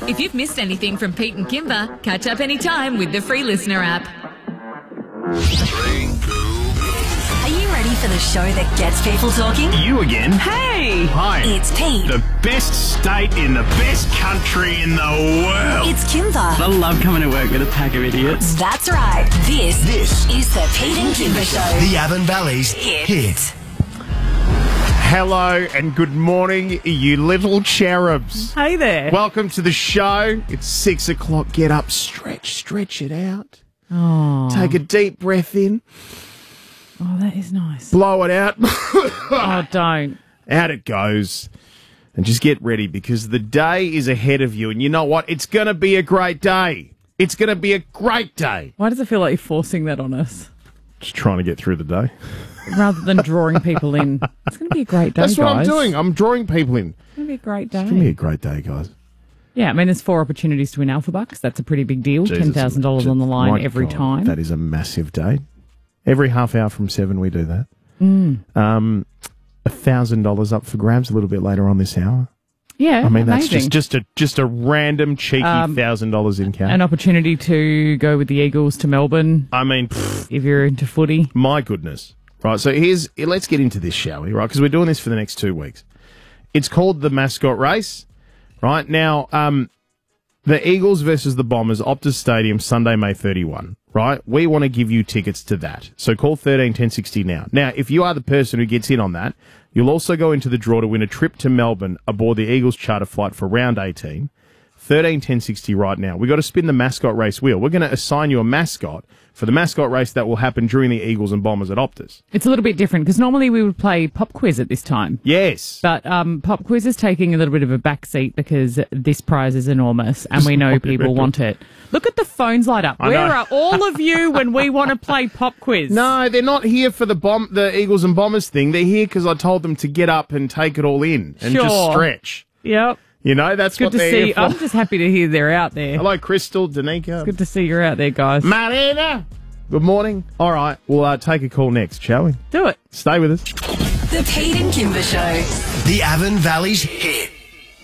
If you've missed anything from Pete and Kimber, catch up anytime with the free Listener app. Are you ready for the show that gets people talking? You again? Hey! Hi. It's Pete. The best state in the best country in the world. It's Kimber. I love coming to work with a pack of idiots. That's right. This is the Pete and Kimber Show. The Avon Valley's hit. Hello and good morning, you little cherubs. Hey there. Welcome to the show. It's 6 o'clock. Get up, stretch it out. Oh, Take a deep breath in. oh, that is nice. Blow it out. Oh, don't. Out it goes. And just get ready because the day is ahead of you. And you know what? It's going to be a great day. It's going to be a great day. Why does it feel like you're forcing that on us? Just trying to get through the day. Rather than drawing people in. It's going to be a great day, That's what I'm guys. doing. I'm drawing people in. It's going to be a great day. It's going to be a great day, guys. Yeah, I mean, there's 4 opportunities to win Alpha Bucks. That's a pretty big deal. Jesus. $10,000 on the line My every God, time. That is a massive day. Every half hour from 7 we do that. $1,000 up for grabs a little bit later on this hour. Yeah, I mean, amazing. that's just a random cheeky $1,000 in cash. An opportunity to go with the Eagles to Melbourne I mean, if you're into footy. my goodness. Right, so let's get into this, shall we? Right, because we're doing this for the next 2 weeks. It's called the Mascot Race. Right now, the Eagles versus the Bombers, Optus Stadium, Sunday, May 31. Right, we want to give you tickets to that. So call 131060 now. Now, if you are the person who gets in on that, you'll also go into the draw to win a trip to Melbourne aboard the Eagles charter flight for round 18. 131060 right now. We've got to spin the mascot race wheel. We're going to assign you a mascot for the mascot race that will happen during the Eagles and Bombers at Optus. It's a little bit different because normally we would play pop quiz at this time. Yes. But pop quiz is taking a little bit of a back seat because this prize is enormous and we know people want it. Look at the phones light up. Where are all of you when we want to play pop quiz? No, they're not here for the Eagles and Bombers thing. They're here because I told them to get up and take it all in and just stretch. Yep. You know, that's Good what to they're see. here for. I'm just happy to hear they're out there. Hello, Crystal, Danica. Good to see you're out there, guys. Marina. Good morning. All right, we'll take a call next, shall we? Do it. Stay with us. The Pete and Kimber Show. The Avon Valley's hit.